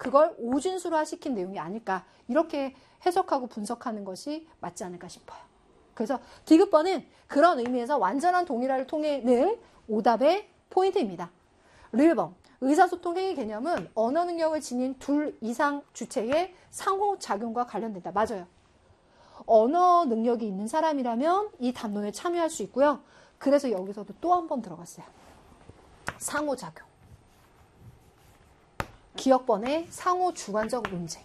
그걸 오진수화 시킨 내용이 아닐까 이렇게 해석하고 분석하는 것이 맞지 않을까 싶어요. 그래서 디귿번은 그런 의미에서 완전한 동일화를 통해는 오답의 포인트입니다. 르번 의사소통 행위 개념은 언어 능력을 지닌 둘 이상 주체의 상호작용과 관련된다. 맞아요. 언어 능력이 있는 사람이라면 이 담론에 참여할 수 있고요. 그래서 여기서도 또 한 번 들어갔어요. 상호작용. 기억번의 상호주관적 논쟁.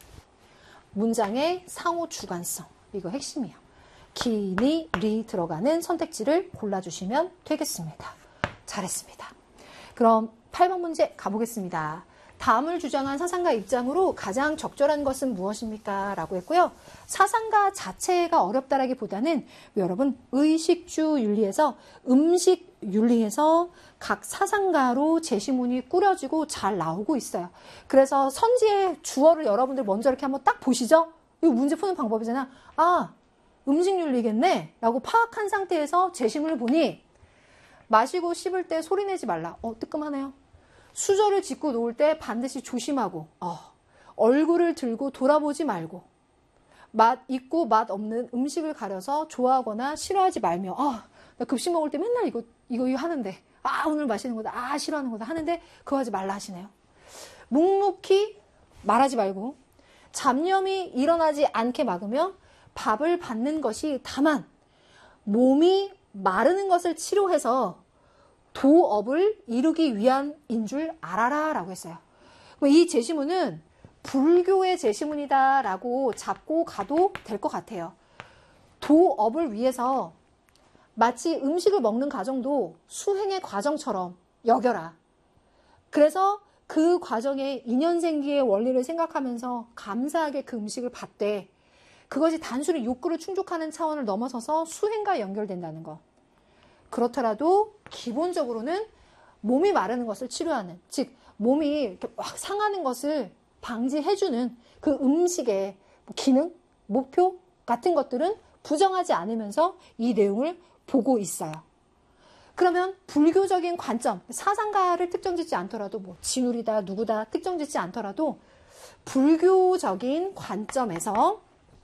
문장의 상호주관성. 이거 핵심이에요. 기, 니, 리 들어가는 선택지를 골라주시면 되겠습니다. 잘했습니다. 그럼 8번 문제 가보겠습니다. 다음을 주장한 사상가 입장으로 가장 적절한 것은 무엇입니까? 라고 했고요. 사상가 자체가 어렵다라기보다는 여러분 의식주 윤리에서 음식 윤리에서 각 사상가로 제시문이 꾸려지고 잘 나오고 있어요. 그래서 선지의 주어를 여러분들 먼저 이렇게 한번 딱 보시죠. 이거 문제 푸는 방법이잖아. 아, 음식 윤리겠네? 라고 파악한 상태에서 제시문을 보니 마시고 씹을 때 소리내지 말라. 뜨끔하네요. 수저를 짚고 놓을 때 반드시 조심하고 얼굴을 들고 돌아보지 말고 맛 있고 맛 없는 음식을 가려서 좋아하거나 싫어하지 말며 나 급식 먹을 때 맨날 이거 하는데 오늘 마시는 거다 싫어하는 거다 하는데 그거 하지 말라 하시네요. 묵묵히 말하지 말고 잡념이 일어나지 않게 막으며 밥을 받는 것이 다만 몸이 마르는 것을 치료해서 도업을 이루기 위함인 줄 알아라 라고 했어요. 이 제시문은 불교의 제시문이다 라고 잡고 가도 될 것 같아요. 도업을 위해서 마치 음식을 먹는 과정도 수행의 과정처럼 여겨라. 그래서 그 과정에 인연생기의 원리를 생각하면서 감사하게 그 음식을 받되 그것이 단순히 욕구를 충족하는 차원을 넘어서서 수행과 연결된다는 것. 그렇더라도 기본적으로는 몸이 마르는 것을 치료하는, 즉 몸이 이렇게 막 상하는 것을 방지해주는 그 음식의 기능, 목표 같은 것들은 부정하지 않으면서 이 내용을 보고 있어요. 그러면 불교적인 관점, 사상가를 특정짓지 않더라도 진울이다, 누구다 특정짓지 않더라도 불교적인 관점에서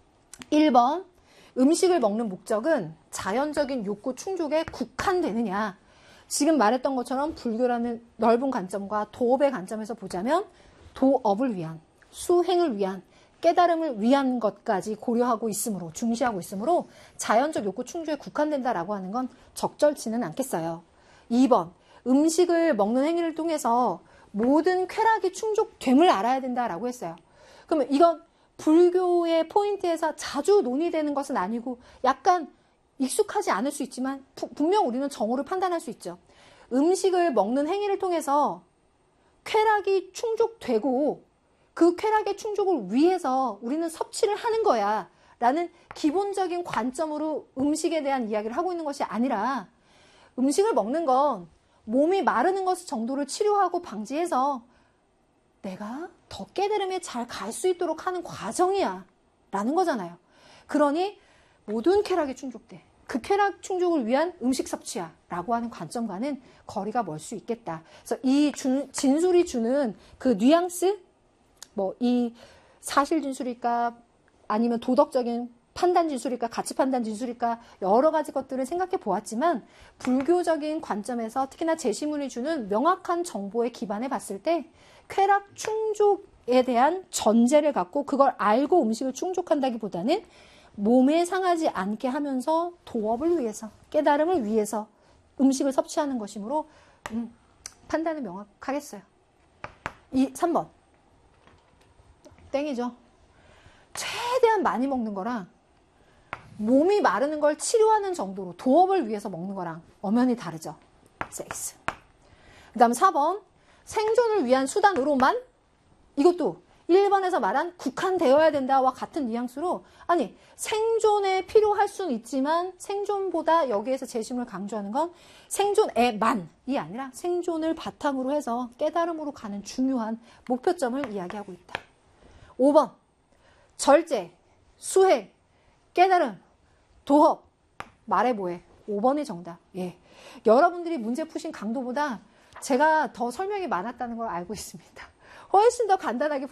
1번 음식을 먹는 목적은 자연적인 욕구 충족에 국한되느냐. 지금 말했던 것처럼 불교라는 넓은 관점과 도업의 관점에서 보자면 도업을 위한, 수행을 위한, 깨달음을 위한 것까지 고려하고 있으므로, 중시하고 있으므로 자연적 욕구 충족에 국한된다라고 하는 건 적절치는 않겠어요. 2번, 음식을 먹는 행위를 통해서 모든 쾌락이 충족됨을 알아야 된다라고 했어요. 그러면 이건 불교의 포인트에서 자주 논의되는 것은 아니고 약간 익숙하지 않을 수 있지만 분명 우리는 정오를 판단할 수 있죠. 음식을 먹는 행위를 통해서 쾌락이 충족되고 그 쾌락의 충족을 위해서 우리는 섭취를 하는 거야 라는 기본적인 관점으로 음식에 대한 이야기를 하고 있는 것이 아니라 음식을 먹는 건 몸이 마르는 것 정도를 치료하고 방지해서 내가 더 깨달음에 잘 갈 수 있도록 하는 과정이야 라는 거잖아요. 그러니 모든 쾌락이 충족돼. 그 쾌락 충족을 위한 음식 섭취야 라고 하는 관점과는 거리가 멀 수 있겠다. 그래서 이 진술이 주는 그 뉘앙스, 이 사실 진술일까 아니면 도덕적인 판단 진술일까 가치 판단 진술일까 여러 가지 것들을 생각해 보았지만 불교적인 관점에서 특히나 제시문이 주는 명확한 정보에 기반해 봤을 때 쾌락 충족에 대한 전제를 갖고 그걸 알고 음식을 충족한다기보다는 몸에 상하지 않게 하면서 도업을 위해서 깨달음을 위해서 음식을 섭취하는 것이므로 판단은 명확하겠어요. 3번 땡이죠. 최대한 많이 먹는 거랑 몸이 마르는 걸 치료하는 정도로 도업을 위해서 먹는 거랑 엄연히 다르죠. 섹스. 그 다음 4번 생존을 위한 수단으로만, 이것도 1번에서 말한 국한되어야 된다와 같은 뉘앙스로, 아니 생존에 필요할 수는 있지만 생존보다 여기에서 제심을 강조하는 건 생존에만이 아니라 생존을 바탕으로 해서 깨달음으로 가는 중요한 목표점을 이야기하고 있다. 5번 절제, 수행, 깨달음, 도업, 말해 뭐해. 5번이 정답. 예. 여러분들이 문제 푸신 강도보다 제가 더 설명이 많았다는 걸 알고 있습니다. 훨씬 더 간단하게